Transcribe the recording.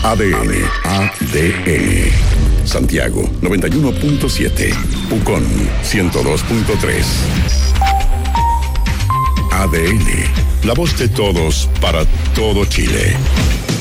ADN. Santiago 91.7. Pucón 102.3. ADN. La voz de todos para todo Chile.